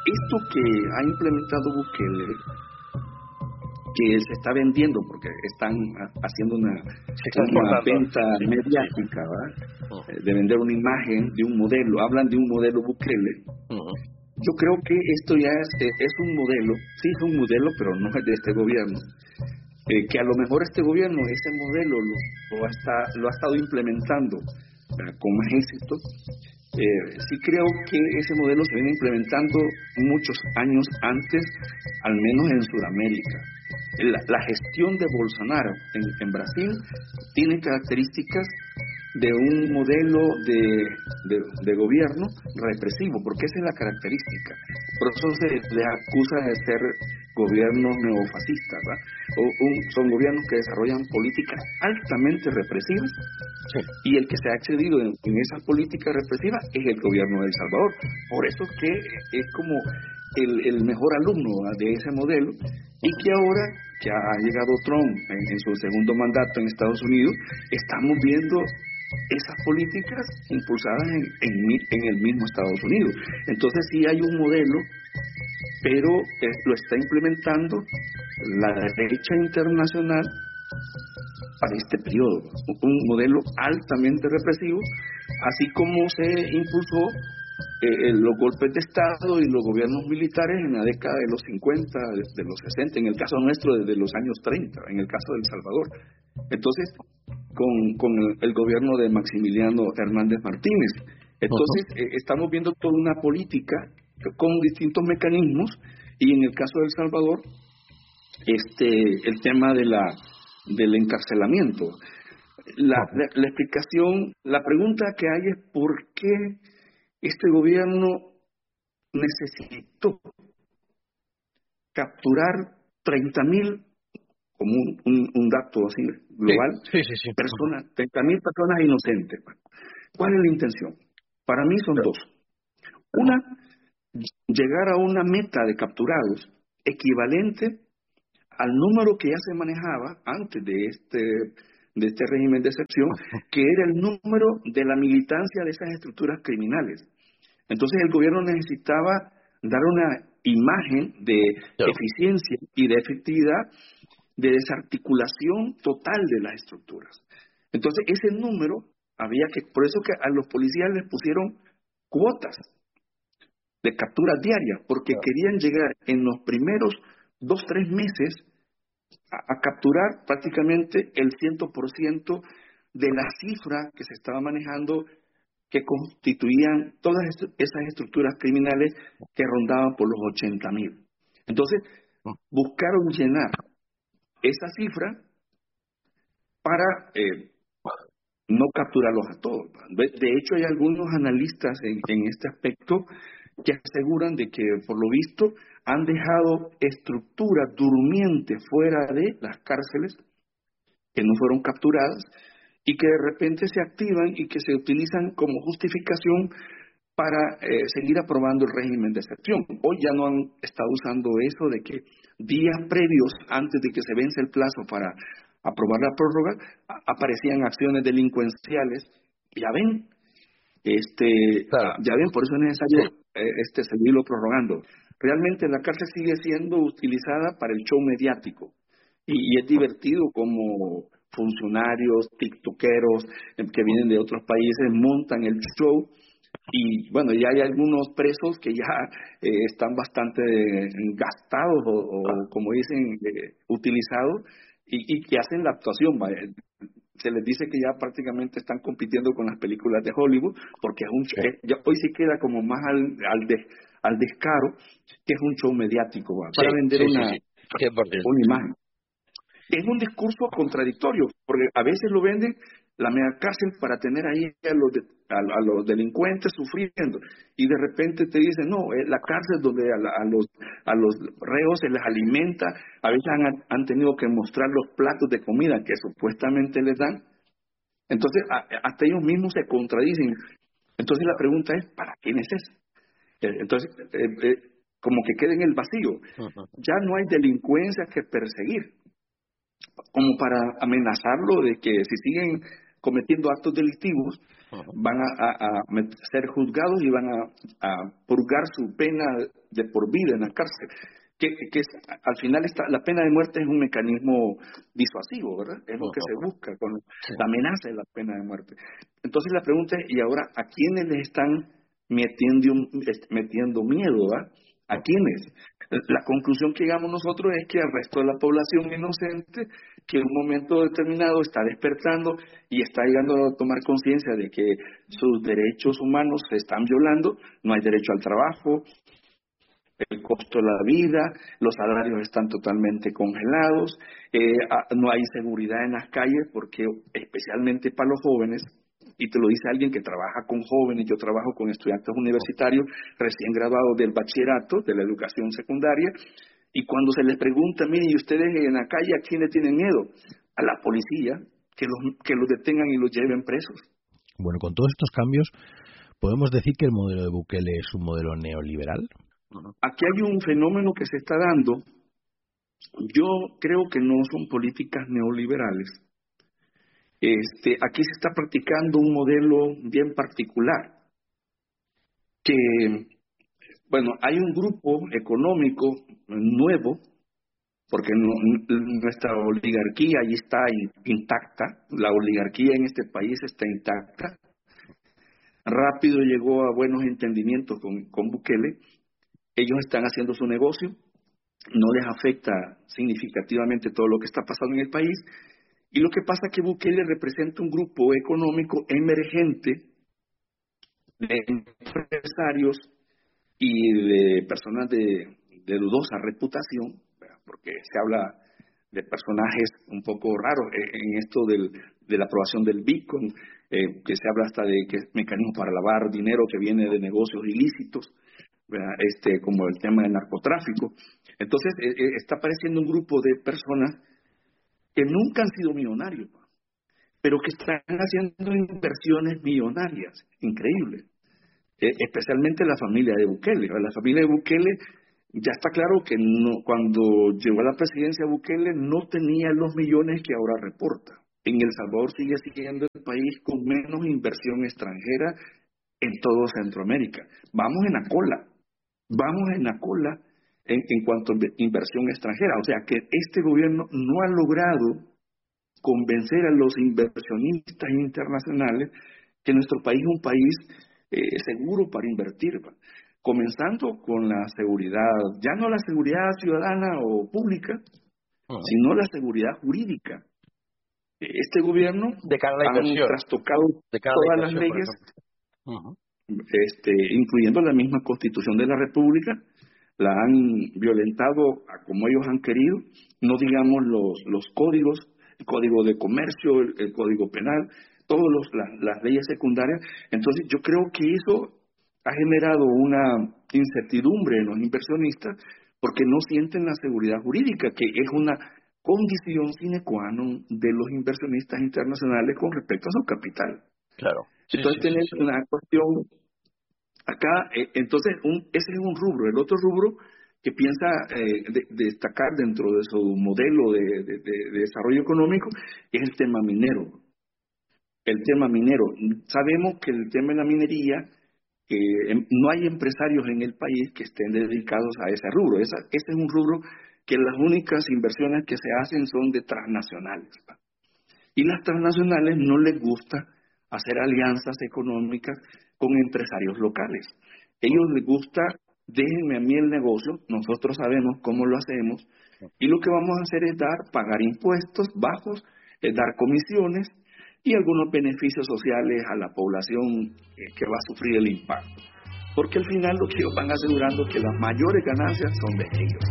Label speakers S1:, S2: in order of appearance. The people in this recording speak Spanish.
S1: esto que ha implementado Bukele, que se está vendiendo, porque están haciendo una venta mediática, ¿verdad? De vender una imagen de un modelo, hablan de un modelo Bukele. Yo creo que esto ya es un modelo, sí es un modelo, pero no es de este gobierno. Que a lo mejor este gobierno, ese modelo lo ha estado implementando con más éxito. Sí creo que ese modelo se viene implementando muchos años antes, al menos en Sudamérica. La gestión de Bolsonaro en Brasil tiene características de un modelo de gobierno represivo, porque esa es la característica. Por eso se les acusa de ser gobiernos neofascistas, ¿verdad? Son gobiernos que desarrollan políticas altamente represivas, y el que se ha excedido en esas políticas represivas es el gobierno de El Salvador. Por eso es que es como el mejor alumno de ese modelo, y que ahora que ha llegado Trump en su segundo mandato en Estados Unidos, estamos viendo esas políticas impulsadas en el mismo Estados Unidos. Entonces sí hay un modelo, pero lo está implementando la derecha internacional para este periodo, un modelo altamente represivo, así como se impulsó los golpes de Estado y los gobiernos militares en la década de los 50, de los 60, en el caso nuestro desde los años 30, en el caso de El Salvador. Entonces, con el gobierno de Maximiliano Hernández Martínez. Entonces, estamos viendo toda una política con distintos mecanismos, y en el caso de El Salvador, el tema del encarcelamiento. La explicación, la pregunta que hay es ¿por qué este gobierno necesitó capturar 30,000, como un dato así global, personas, 30,000 personas inocentes? ¿Cuál es la intención? Para mí son dos. Una, llegar a una meta de capturados equivalente al número que ya se manejaba antes de este régimen de excepción, que era el número de la militancia de esas estructuras criminales. Entonces el gobierno necesitaba dar una imagen de eficiencia y de efectividad, de desarticulación total de las estructuras. Entonces ese número por eso que a los policías les pusieron cuotas de capturas diarias, porque querían llegar en los primeros 2-3 meses a capturar prácticamente el 100% de la cifra que se estaba manejando, que constituían todas esas estructuras criminales que rondaban por los 80,000. Entonces, buscaron llenar esa cifra para no capturarlos a todos. De hecho, hay algunos analistas en este aspecto que aseguran de que, por lo visto, han dejado estructuras durmientes fuera de las cárceles que no fueron capturadas y que de repente se activan y que se utilizan como justificación para seguir aprobando el régimen de excepción. Hoy ya no han estado usando eso de que días previos, antes de que se vence el plazo para aprobar la prórroga, aparecían acciones delincuenciales. Ya ven, por eso es necesario seguirlo prorrogando. Realmente la cárcel sigue siendo utilizada para el show mediático, y es divertido como funcionarios, tiktokeros que vienen de otros países montan el show. Y bueno, ya hay algunos presos que ya están bastante gastados o como dicen, utilizados, y que hacen la actuación. Se les dice que ya prácticamente están compitiendo con las películas de Hollywood, porque hoy sí queda como más al descaro, que es un show mediático, para vender una imagen. Es un discurso contradictorio, porque a veces lo venden la mega cárcel para tener ahí a los delincuentes sufriendo, y de repente te dicen, no, es la cárcel donde a los reos se les alimenta. A veces han tenido que mostrar los platos de comida que supuestamente les dan. Entonces, hasta ellos mismos se contradicen. Entonces la pregunta es, ¿para quién es eso? Entonces, como que queda en el vacío. Ya no hay delincuencia que perseguir, como para amenazarlo de que si siguen cometiendo actos delictivos, van a ser juzgados y van a purgar su pena de por vida en la cárcel. Al final la pena de muerte es un mecanismo disuasivo, ¿verdad? Es lo que se busca con la amenaza de la pena de muerte. Entonces la pregunta es, ¿y ahora a quiénes les están metiendo miedo? ¿Va? ¿A quiénes? La conclusión que llegamos nosotros es que al resto de la población inocente, que en un momento determinado está despertando y está llegando a tomar conciencia de que sus derechos humanos se están violando, no hay derecho al trabajo, el costo de la vida, los salarios están totalmente congelados, no hay seguridad en las calles porque especialmente para los jóvenes, y te lo dice alguien que trabaja con jóvenes, yo trabajo con estudiantes universitarios recién graduados del bachillerato, de la educación secundaria, y cuando se les pregunta, mire, ¿y ustedes en la calle a quién le tienen miedo? A la policía, que los detengan y los lleven presos.
S2: Bueno, con todos estos cambios, ¿podemos decir que el modelo de Bukele es un modelo neoliberal?
S1: Aquí hay un fenómeno que se está dando. Yo creo que no son políticas neoliberales. Aquí se está practicando un modelo bien particular. Bueno, hay un grupo económico nuevo, porque nuestra oligarquía ahí está intacta. La oligarquía en este país está intacta. Rápido llegó a buenos entendimientos con Bukele. Ellos están haciendo su negocio, no les afecta significativamente todo lo que está pasando en el país, y lo que pasa es que Bukele representa un grupo económico emergente de empresarios y de personas de dudosa reputación, porque se habla de personajes un poco raros en esto de la aprobación del Bitcoin, que se habla hasta de que es mecanismo para lavar dinero que viene de negocios ilícitos, como el tema del narcotráfico. Entonces está apareciendo un grupo de personas que nunca han sido millonarios, pero que están haciendo inversiones millonarias, increíbles, especialmente la familia de Bukele. La familia de Bukele, ya está claro que cuando llegó a la presidencia Bukele no tenía los millones que ahora reporta. En El Salvador sigue siendo el país con menos inversión extranjera en todo Centroamérica. Vamos en la cola en cuanto a inversión extranjera. O sea que este gobierno no ha logrado convencer a los inversionistas internacionales que nuestro país es un país seguro para invertir, comenzando con la seguridad, ya no la seguridad ciudadana o pública, sino la seguridad jurídica. Este gobierno
S3: de cara a la inversión,
S1: han trastocado todas las leyes, incluyendo la misma Constitución de la República, la han violentado a como ellos han querido, no digamos los códigos, el Código de Comercio, el Código Penal, todas las leyes secundarias. Entonces yo creo que eso ha generado una incertidumbre en los inversionistas porque no sienten la seguridad jurídica, que es una condición sine qua non de los inversionistas internacionales con respecto a su capital.
S3: Claro.
S1: Entonces tenés una cuestión acá, entonces ese es un rubro. El otro rubro que piensa destacar dentro de su modelo de desarrollo económico es el tema minero. Sabemos que el tema de la minería, no hay empresarios en el país que estén dedicados a ese rubro. Ese es un rubro que las únicas inversiones que se hacen son de transnacionales. Y las transnacionales no les gusta hacer alianzas económicas con empresarios locales. Ellos les gusta, déjenme a mí el negocio, nosotros sabemos cómo lo hacemos, y lo que vamos a hacer es pagar impuestos bajos, dar comisiones y algunos beneficios sociales a la población que va a sufrir el impacto. Porque al final lo que ellos van asegurando es que las mayores ganancias son de ellos.